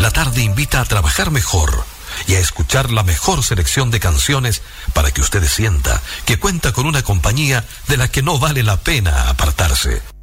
La tarde invita a trabajar mejor y a escuchar la mejor selección de canciones para que usted sienta que cuenta con una compañía de la que no vale la pena apartarse.